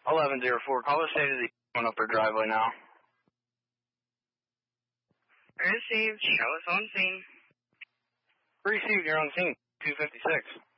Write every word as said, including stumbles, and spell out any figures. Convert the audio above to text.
eleven oh four, call the state of the going up her driveway now. Received, show us on scene. Received, you're on scene, two fifty-six.